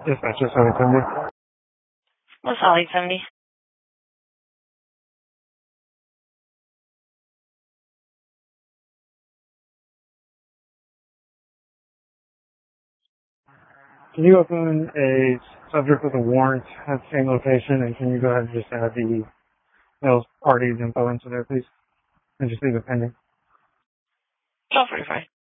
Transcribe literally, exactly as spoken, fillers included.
Dispatch, just Holly seventy. What's Holly seventy? Can you open a subject with a warrant at the same location, and can you go ahead and just add the those parties info into there, please? And just leave it pending. twelve forty-five.